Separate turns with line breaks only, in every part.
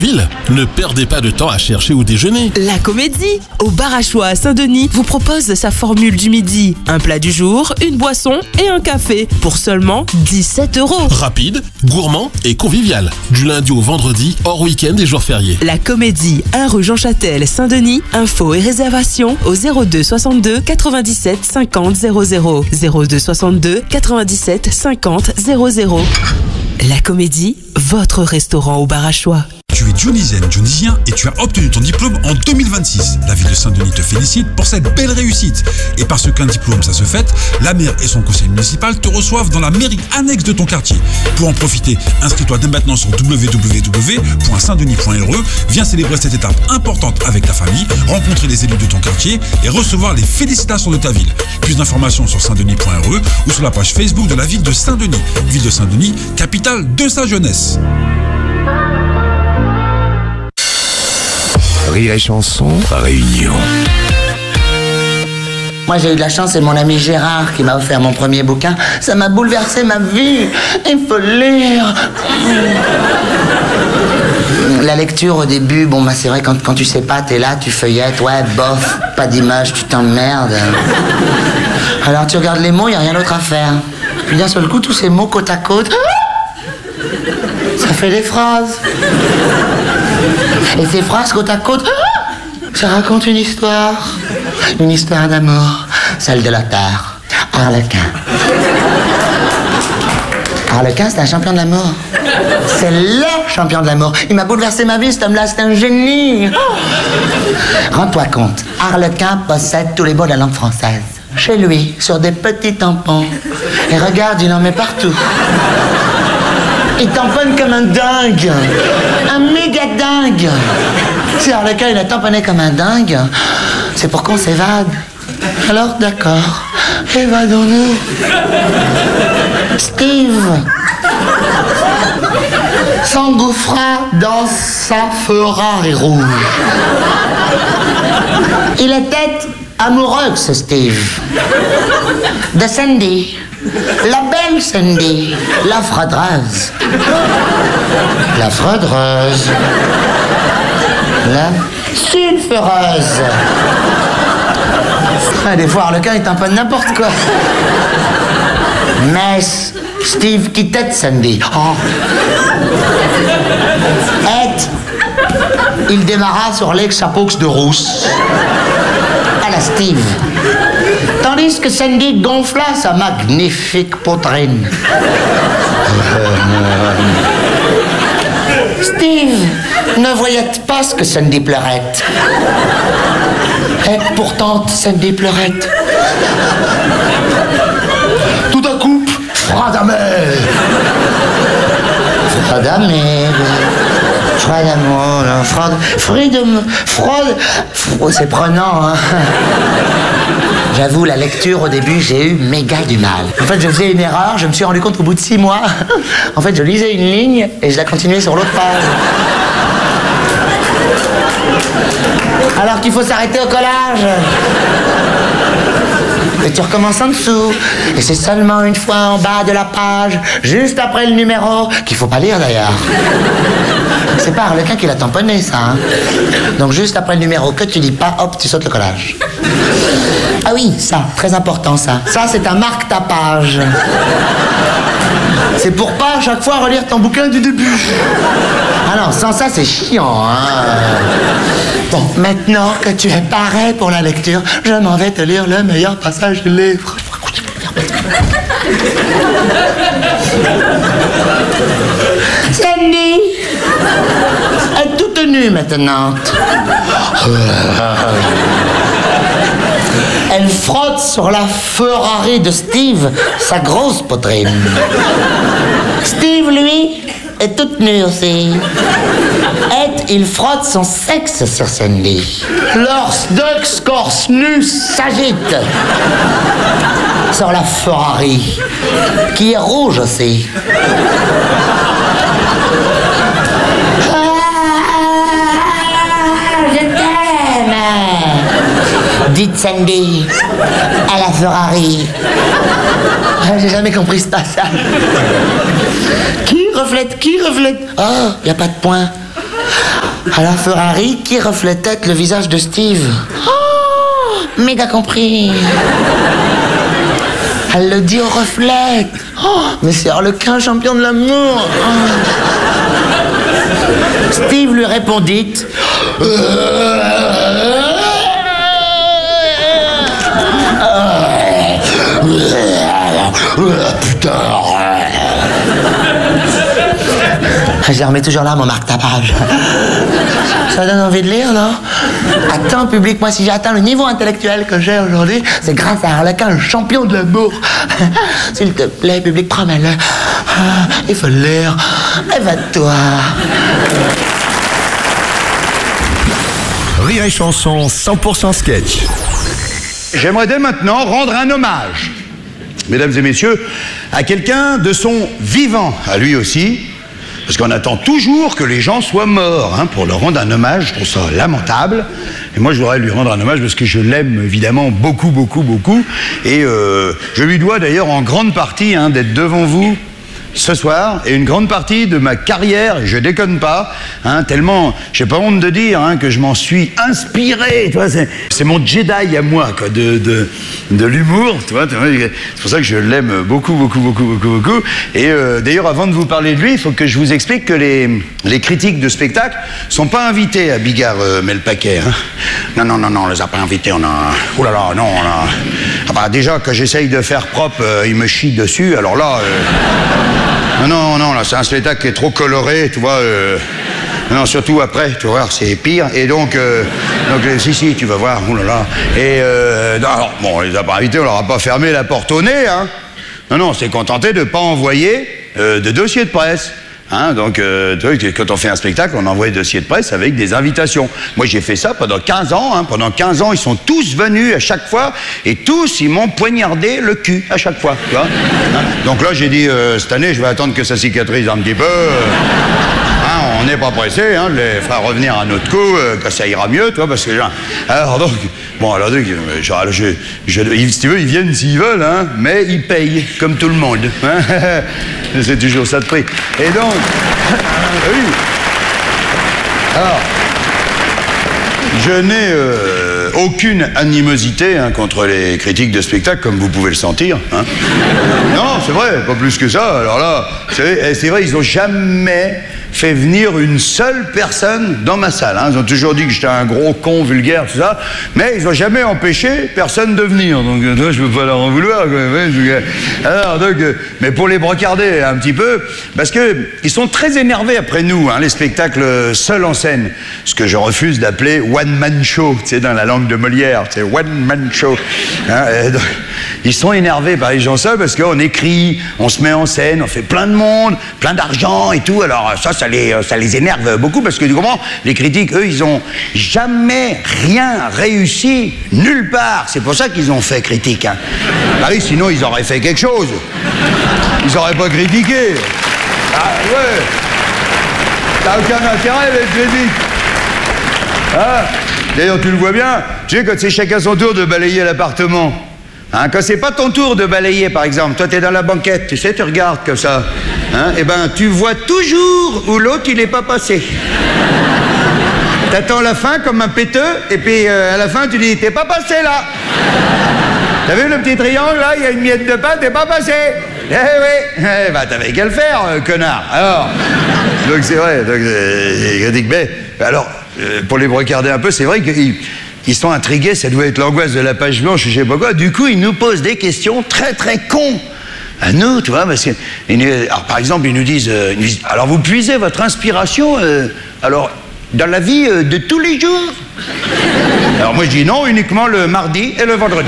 Ville, ne perdez pas de temps à chercher où déjeuner.
La Comédie, au bar à choix à Saint-Denis, vous propose sa formule du midi. Un plat du jour, une boisson et un café pour seulement 17 €.
Rapide, gourmand et convivial. Du lundi au vendredi, hors week-end et jours fériés.
La Comédie, 1 rue Jean Châtel, Saint-Denis. Infos et réservations au 02 62 97 50 00. 02 62 97 50 00. La Comédie, votre restaurant au bar à choix.
Tu es dionysienne, dionysien et tu as obtenu ton diplôme en 2026. La ville de Saint-Denis te félicite pour cette belle réussite. Et parce qu'un diplôme, ça se fête, la maire et son conseil municipal te reçoivent dans la mairie annexe de ton quartier. Pour en profiter, inscris-toi dès maintenant sur www.saintdenis.re. Viens célébrer cette étape importante avec ta famille, rencontrer les élus de ton quartier et recevoir les félicitations de ta ville. Plus d'informations sur saintdenis.re ou sur la page Facebook de la ville de Saint-Denis. Ville de Saint-Denis, capitale de sa jeunesse.
Rire et chanson, réunion.
Moi j'ai eu de la chance, c'est mon ami Gérard qui m'a offert mon premier bouquin. Ça m'a bouleversé ma vie. Il faut lire. La lecture au début, bon bah c'est vrai quand tu sais pas, t'es là, tu feuillettes, ouais bof, pas d'image, tu t'emmerdes. Alors tu regardes les mots, y a rien d'autre à faire. Puis d'un seul coup, tous ces mots côte à côte, ça fait des phrases. Et ces phrases côte à côte, ça raconte une histoire d'amour, celle de Lothar, Harlequin. Harlequin, c'est un champion de l'amour. C'est LE champion de l'amour. Il m'a bouleversé ma vie, cet homme-là, c'est un génie. Rends-toi compte, Harlequin possède tous les mots de la langue française. Chez lui, sur des petits tampons. Et regarde, il en met partout. Il tamponne comme un dingue. Un méga dingue. Si Harlequin, il a tamponné comme un dingue, c'est pour qu'on s'évade. Alors, d'accord. Évadons-nous. Steve s'engouffra dans sa Ferrari rouge. Il était amoureux, ce Steve, de Sandy. La belle Sandy, la fraudeuse. La fraudeuse. La sulfureuse. Ah, des fois, Harlequin, il tamponne n'importe quoi. Mais Steve quittait Sandy. Oh. Et il démarra sur l'ex-chapeaux de rousse. À la Steve. Tandis que Sandy gonfla sa magnifique poitrine. Steve ne voyait pas ce que Sandy pleurait. Et pourtant, Sandy pleurait. Tout d'un coup, Fradamel. C'est prenant, hein. J'avoue, la lecture, au début, j'ai eu méga du mal. En fait, je faisais une erreur, je me suis rendu compte qu'au bout de 6 mois, en fait, je lisais une ligne et je la continuais sur l'autre page. Alors qu'il faut s'arrêter au collage. Et tu recommences en dessous. Et c'est seulement une fois en bas de la page, juste après le numéro, qu'il faut pas lire d'ailleurs. C'est pas Harlequin qui l'a tamponné, ça. Hein. Donc juste après le numéro que tu lis pas, hop, tu sautes le collage. Ah oui, ça, très important ça. Ça, c'est un marque-tapage. C'est pour pas à chaque fois relire ton bouquin du début. Ah non, sans ça, c'est chiant, hein. Bon, maintenant que tu es paré pour la lecture, je m'en vais te lire le meilleur passage du livre. Sandy est toute nue maintenant. Elle frotte sur la Ferrari de Steve, sa grosse poitrine. Steve, lui, est toute nue aussi. Et il frotte son sexe sur Sandy. Leurs deux corps nus s'agitent sur la Ferrari, qui est rouge aussi. Dit Sandy à la Ferrari. J'ai jamais compris ce passage. Qui reflète? Oh, y a pas de point. Alors Ferrari qui reflétait le visage de Steve. Oh, méga compris. Elle le dit au reflet. Oh, Monsieur Harlequin, champion de l'amour. Steve lui répondit. Putain. J'ai remis toujours là mon marque tapage. Ça donne envie de lire, non? Attends, public, moi, si j'atteins le niveau intellectuel que j'ai aujourd'hui, c'est grâce à Harlequin, le champion de l'amour. S'il te plaît, public, promets-le. Il faut le lire. Évade-toi.
Rire et chanson 100% sketch.
J'aimerais dès maintenant rendre un hommage, mesdames et messieurs, à quelqu'un de son vivant, à lui aussi, parce qu'on attend toujours que les gens soient morts pour leur rendre un hommage. Je trouve ça lamentable. Et moi, je voudrais lui rendre un hommage parce que je l'aime évidemment beaucoup, beaucoup, beaucoup. Et je lui dois d'ailleurs en grande partie d'être devant vous ce soir, et une grande partie de ma carrière, je déconne pas, tellement, j'ai pas honte de dire que je m'en suis inspiré, tu vois, c'est mon Jedi à moi, quoi, de l'humour, tu vois, c'est pour ça que je l'aime beaucoup, beaucoup, beaucoup, beaucoup, beaucoup. Et d'ailleurs, avant de vous parler de lui, il faut que je vous explique que les critiques de spectacle sont pas invités à Bigard met le paquet. Non, on les a pas invités, on a... Oh là là, non, on a... Ah bah, déjà, quand j'essaye de faire propre, ils me chient dessus, alors là... Non, là, c'est un spectacle qui est trop coloré, tu vois. Non, surtout après, tu vas voir, c'est pire. Et donc si, tu vas voir, oh là là. Et, alors, bon, on les a pas invités, on leur a pas fermé la porte au nez, Non, on s'est contenté de pas envoyer de dossier de presse. Donc, tu vois, quand on fait un spectacle, on envoie des dossiers de presse avec des invitations. Moi, j'ai fait ça pendant 15 ans. Pendant 15 ans, ils sont tous venus à chaque fois. Et tous, ils m'ont poignardé le cul à chaque fois. Tu vois Donc là, j'ai dit, cette année, je vais attendre que ça cicatrise un petit peu. On n'est pas pressé, je les ferai revenir à notre coup, quand ça ira mieux, toi, parce que... Alors donc, si tu veux, ils viennent s'ils veulent, mais ils payent, comme tout le monde. C'est toujours ça de prix. Et donc... oui. Alors, je n'ai aucune animosité contre les critiques de spectacle, comme vous pouvez le sentir. Non, c'est vrai, pas plus que ça. Alors là, c'est vrai, ils n'ont jamais fait venir une seule personne dans ma salle. Ils ont toujours dit que j'étais un gros con vulgaire, tout ça, mais ils n'ont jamais empêché personne de venir. Donc, toi, je peux pas leur en vouloir. Alors, donc, mais pour les brocarder un petit peu, parce que ils sont très énervés après nous, les spectacles seuls en scène, ce que je refuse d'appeler one-man show, tu sais, dans la langue de Molière, c'est one-man show. Donc, ils sont énervés par les gens seuls parce qu'on écrit, on se met en scène, on fait plein de monde, plein d'argent et tout. Alors ça les énerve beaucoup parce que du moment, les critiques, eux, ils ont jamais rien réussi nulle part. C'est pour ça qu'ils ont fait critique. Bah oui, sinon ils auraient fait quelque chose. Ils auraient pas critiqué. Ah ouais. T'as aucun intérêt d'être critique. D'ailleurs, tu le vois bien, tu sais, quand c'est chacun son tour de balayer l'appartement. Quand c'est pas ton tour de balayer, par exemple, toi t'es dans la banquette, tu sais, tu regardes comme ça, et ben tu vois toujours où l'autre il est pas passé. T'attends la fin comme un péteux, et puis à la fin tu dis t'es pas passé là. T'as vu le petit triangle là, il y a une miette de pain, t'es pas passé. Eh oui, bah t'avais qu'à le faire, connard. Alors, donc c'est vrai, donc mais alors pour les brocarder un peu, c'est vrai qu'ils sont intrigués, ça doit être l'angoisse de la page blanche, je sais pas quoi. Du coup, ils nous posent des questions très très cons à nous, tu vois, parce que, alors, par exemple, ils nous disent, alors vous puisez votre inspiration, alors dans la vie de tous les jours. Alors moi je dis non, uniquement le mardi et le vendredi.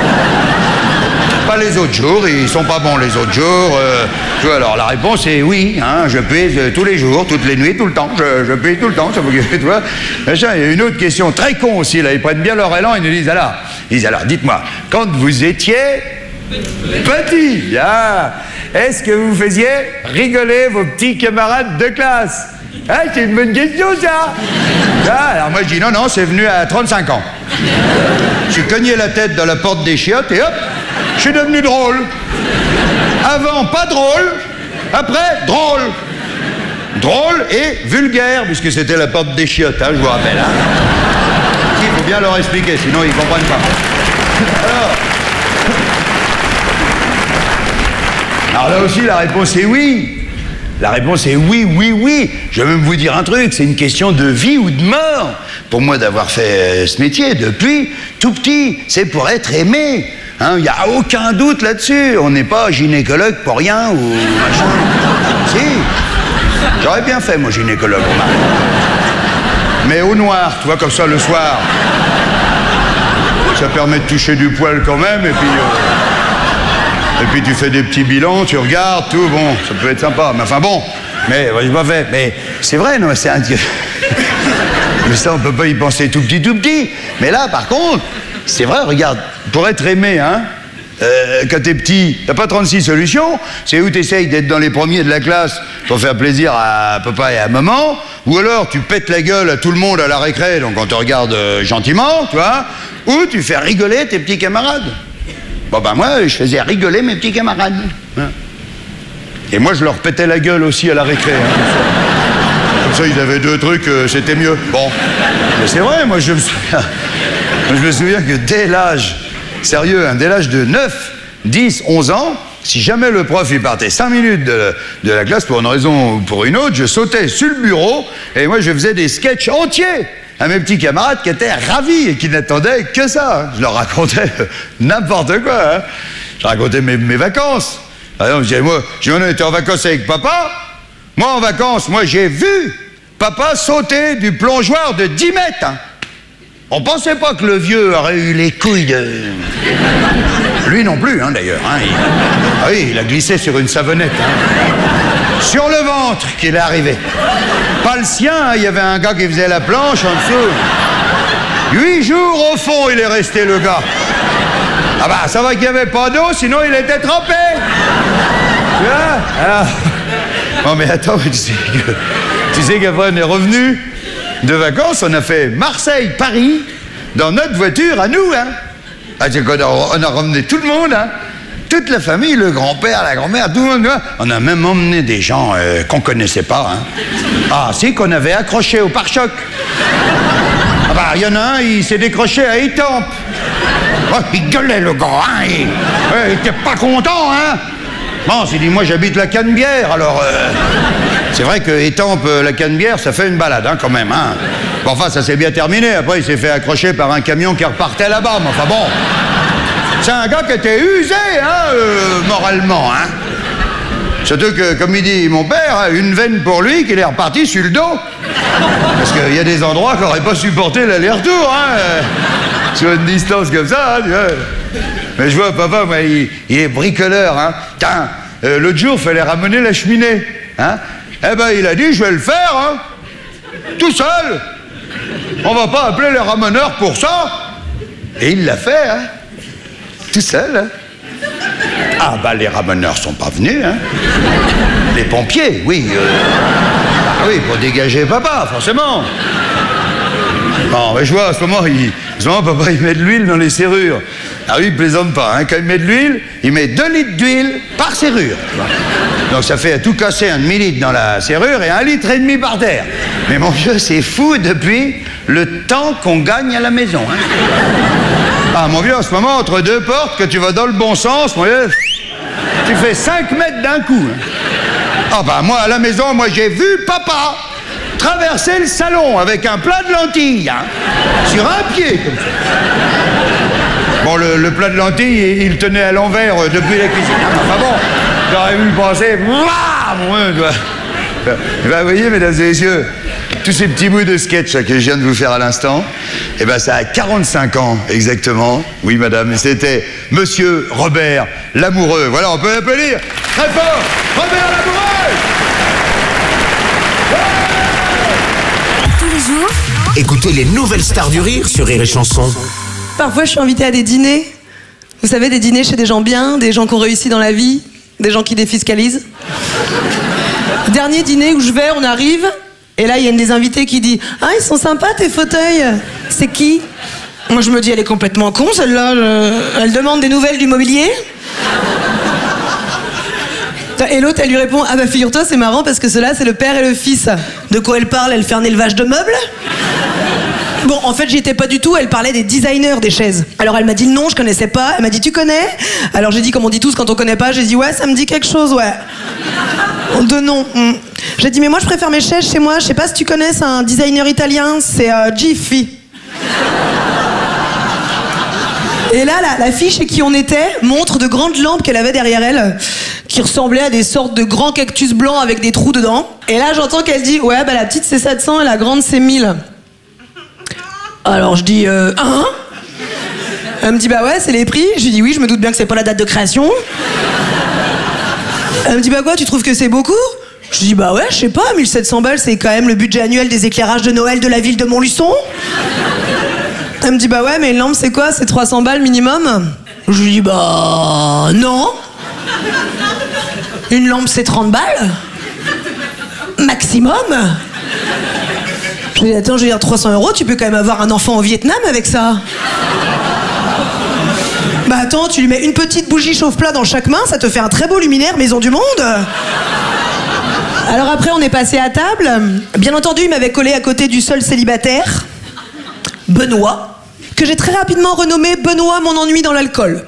Pas les autres jours, ils sont pas bons les autres jours. Tu vois, alors la réponse est oui, je puise tous les jours, toutes les nuits, tout le temps. Je puise tout le temps, ça vous tu vois. Il y a une autre question très con aussi, là, ils prennent bien leur élan, ils nous disent alors, dites-moi, quand vous étiez petit, est-ce que vous faisiez rigoler vos petits camarades de classe? C'est une bonne question, ça. Alors moi je dis non, c'est venu à 35 ans. J'ai cogné la tête dans la porte des chiottes et hop, je suis devenu drôle. Avant, pas drôle. Après, drôle. drôle et vulgaire, puisque c'était la porte des chiottes, hein, je vous rappelle. Hein. Il faut bien leur expliquer, sinon ils ne comprennent pas. Alors là aussi, la réponse est oui. La réponse est oui, oui, oui. Je vais même vous dire un truc, c'est une question de vie ou de mort. Pour moi, d'avoir fait ce métier depuis tout petit, c'est pour être aimé. Il n'y a aucun doute là-dessus. On n'est pas gynécologue pour rien ou machin. Si. J'aurais bien fait, moi, gynécologue. Mais au noir, tu vois, comme ça, le soir. Ça permet de toucher du poil quand même, et puis tu fais des petits bilans, tu regardes, tout, bon, ça peut être sympa. Mais enfin bon, mais j'ai pas fait. Mais c'est vrai, non, c'est un... Mais ça, on peut pas y penser tout petit. Mais là, par contre, c'est vrai, regarde, pour être aimé, hein, quand t'es petit, t'as pas 36 solutions, c'est où t'essayes d'être dans les premiers de la classe pour faire plaisir à papa et à maman, ou alors tu pètes la gueule à tout le monde à la récré, donc on te regarde gentiment, tu vois, ou tu fais rigoler tes petits camarades. Bon ben moi, je faisais rigoler mes petits camarades. Hein. Et moi, je leur pétais la gueule aussi à la récré. Hein, comme ça, ils avaient deux trucs, c'était mieux. Bon, mais c'est vrai, moi je me souviens que dès l'âge, sérieux, hein, dès l'âge de 9, 10, 11 ans, si jamais le prof il partait 5 minutes de la classe pour une raison ou pour une autre, je sautais sur le bureau et moi je faisais des sketchs entiers à mes petits camarades qui étaient ravis et qui n'attendaient que ça. Hein. Je leur racontais n'importe quoi. Hein. Je racontais mes vacances. Par exemple, je disais, on était en vacances avec papa. Moi, en vacances, j'ai vu papa sauter du plongeoir de 10 mètres. Hein. On pensait pas que le vieux aurait eu les couilles de... Lui non plus, hein, d'ailleurs. Hein. Il a glissé sur une savonnette. Hein. Sur le ventre qu'il est arrivé. Pas le sien, il y avait un gars qui faisait la planche en dessous. 8 jours au fond, il est resté, le gars. Ah bah, ça va qu'il n'y avait pas d'eau, sinon il était trempé. Tu vois? Alors... Non mais attends, tu sais qu'après on est revenu de vacances, on a fait Marseille-Paris dans notre voiture à nous, hein. Ah, c'est qu'on on a ramené tout le monde, hein. Toute la famille, le grand-père, la grand-mère, tout le monde. Hein. On a même emmené des gens qu'on connaissait pas, hein. Ah, si, qu'on avait accroché au pare-choc. Ah bah, il y en a un, il s'est décroché à Étampes. Oh, il gueulait, le gars, hein. Il était pas content, hein. Bon, s'est dit, moi j'habite la Canebière, alors... c'est vrai que Étampes, la Canebière, ça fait une balade, hein, quand même, hein. Bon, enfin, ça s'est bien terminé. Après, il s'est fait accrocher par un camion qui repartait là-bas, mais enfin bon... C'est un gars qui était usé, hein, moralement, hein. Surtout que, comme il dit mon père, une veine pour lui qu'il est reparti sur le dos. Parce qu'il y a des endroits qu'on n'aurait pas supporté l'aller-retour, hein, sur une distance comme ça, hein, tu vois. Mais je vois, papa, moi, il est bricoleur, hein. Tiens, l'autre jour, il fallait ramener la cheminée, hein. Eh ben, il a dit, je vais le faire, hein. Tout seul. On va pas appeler les ramoneurs pour ça. Et il l'a fait, hein. Tout seul, hein. Ah, bah, les ramoneurs sont pas venus, hein. Les pompiers, oui. Oui, pour dégager papa, forcément. Bon, mais je vois, à ce moment, papa, il met de l'huile dans les serrures. Ah oui, il plaisante pas, hein. Quand il met de l'huile, il met 2 litres d'huile par serrure. Donc ça fait à tout casser 1 demi-litre dans la serrure et 1,5 litre par terre. Mais mon Dieu, c'est fou depuis le temps qu'on gagne à la maison, hein. Ah, mon vieux, en ce moment, entre 2 portes, que tu vas dans le bon sens, mon vieux, tu fais 5 mètres d'un coup. Hein. Ah, bah, moi, à la maison, j'ai vu papa traverser le salon avec un plat de lentilles, hein, sur un pied, comme ça. Bon, le plat de lentilles, il tenait à l'envers depuis la cuisine. Enfin bon, j'aurais vu passer. Vous voyez, mesdames et messieurs, tous ces petits bouts de sketch que je viens de vous faire à l'instant, eh ben ça a 45 ans exactement. Oui, madame, c'était Monsieur Robert Lamoureux. Voilà, on peut applaudir très fort Robert Lamoureux.
Tous les jours, écoutez les nouvelles stars du rire sur Rire et Chanson.
Parfois, je suis invitée à des dîners. Vous savez, des dîners chez des gens bien, des gens qui ont réussi dans la vie, des gens qui défiscalisent. Dernier dîner où je vais, on arrive, et là, il y a une des invitées qui dit « Ah, ils sont sympas, tes fauteuils. C'est qui ?» Moi, je me dis « Elle est complètement con, celle-là. Elle demande des nouvelles du mobilier. » Et l'autre, elle lui répond, ah bah figure-toi, c'est marrant parce que ceux-là, c'est le père et le fils. De quoi elle parle? Elle fait un élevage de meubles? Bon, en fait, j'y étais pas du tout, elle parlait des designers des chaises. Alors elle m'a dit le nom, je connaissais pas. Elle m'a dit, tu connais? Alors j'ai dit, comme on dit tous quand on connaît pas, j'ai dit, ouais, ça me dit quelque chose, ouais. De nom. J'ai dit, mais moi je préfère mes chaises chez moi, je sais pas si tu connais, c'est un designer italien, c'est Jiffy. Et là, la fille chez qui on était montre de grandes lampes qu'elle avait derrière elle, qui ressemblaient à des sortes de grands cactus blancs avec des trous dedans. Et là, j'entends qu'elle dit, ouais, bah la petite c'est 700 et la grande c'est 1000. Alors je dis, hein? Elle me dit, bah ouais, c'est les prix. Je lui dis, oui, je me doute bien que c'est pas la date de création. Elle me dit, bah quoi, tu trouves que c'est beaucoup? Je dis, bah ouais, je sais pas, 1700 balles, c'est quand même le budget annuel des éclairages de Noël de la ville de Montluçon. Elle me dit, bah ouais, mais une lampe, c'est quoi? C'est 300 balles minimum? Je lui dis, bah non. Une lampe, c'est 30 balles maximum. Je lui dis, attends, je veux dire, 300 €, tu peux quand même avoir un enfant au Vietnam avec ça. Bah attends, tu lui mets une petite bougie chauffe-plat dans chaque main, ça te fait un très beau luminaire maison du monde. Alors après, on est passé à table. Bien entendu, il m'avait collé à côté du seul célibataire, Benoît, que j'ai très rapidement renommé Benoît mon ennui dans l'alcool.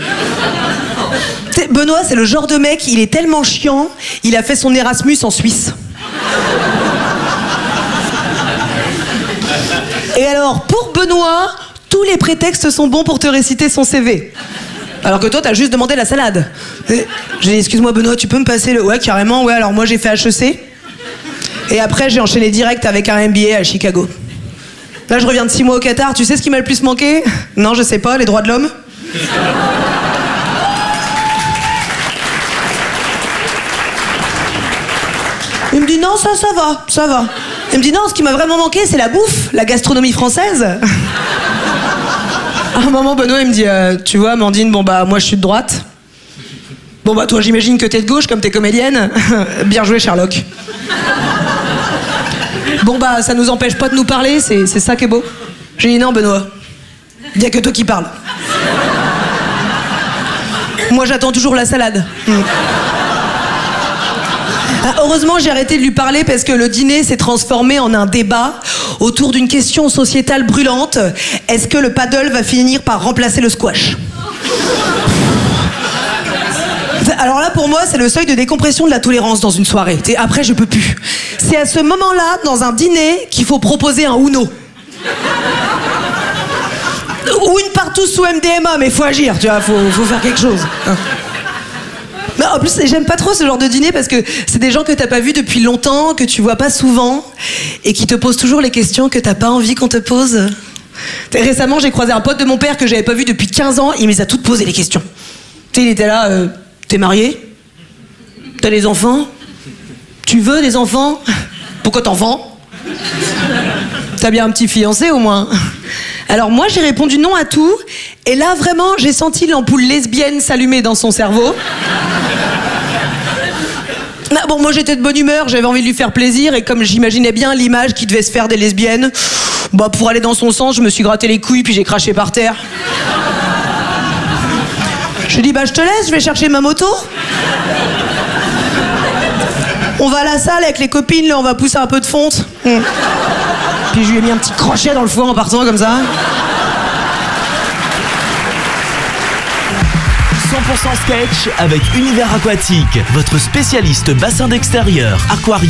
Benoît, c'est le genre de mec, il est tellement chiant, il a fait son Erasmus en Suisse. Et alors, pour Benoît, tous les prétextes sont bons pour te réciter son CV. Alors que toi, t'as juste demandé la salade. J'ai dit, excuse-moi Benoît, tu peux me passer le... Ouais, carrément, ouais, alors moi j'ai fait HEC. Et après, j'ai enchaîné direct avec un MBA à Chicago. Là, je reviens de 6 mois au Qatar, tu sais ce qui m'a le plus manqué? Non, je sais pas, les droits de l'homme. Il me dit, non, ça va, ça va. Il me dit, non, ce qui m'a vraiment manqué, c'est la bouffe, la gastronomie française. À un moment, Benoît, il me dit, tu vois, Amandine, bon bah, moi, je suis de droite. Bon bah, toi, j'imagine que t'es de gauche, comme t'es comédienne. Bien joué, Sherlock. Bon bah, ça nous empêche pas de nous parler, c'est ça qui est beau. J'ai dit, non, Benoît, il y a que toi qui parles. Moi, j'attends toujours la salade. Ah, heureusement, j'ai arrêté de lui parler parce que le dîner s'est transformé en un débat autour d'une question sociétale brûlante. Est-ce que le paddle va finir par remplacer le squash? Alors là, pour moi, c'est le seuil de décompression de la tolérance dans une soirée. Après, je peux plus. C'est à ce moment-là, dans un dîner, qu'il faut proposer un Uno. Ou une partout sous MDMA, mais faut agir, tu vois, faut faire quelque chose. Non, en plus, j'aime pas trop ce genre de dîner parce que c'est des gens que t'as pas vus depuis longtemps, que tu vois pas souvent, et qui te posent toujours les questions que t'as pas envie qu'on te pose. Récemment, j'ai croisé un pote de mon père que j'avais pas vu depuis 15 ans, il me les a toutes posées les questions. Tu sais, il était là, t'es marié? T'as des enfants? Tu veux des enfants? Pourquoi t'en vends? T'as bien un petit fiancé au moins? Alors moi, j'ai répondu non à tout, et là, vraiment, j'ai senti l'ampoule lesbienne s'allumer dans son cerveau. Ah, bon, moi, j'étais de bonne humeur, j'avais envie de lui faire plaisir, et comme j'imaginais bien l'image qui devait se faire des lesbiennes, bah, pour aller dans son sens, je me suis gratté les couilles, puis j'ai craché par terre. Je lui ai dit, bah, je te laisse, je vais chercher ma moto. On va à la salle avec les copines, là, on va pousser un peu de fonte. Puis je lui ai mis un petit crochet dans le foie en partant comme ça.
100% sketch avec Univers Aquatique, votre spécialiste bassin d'extérieur, aquarium.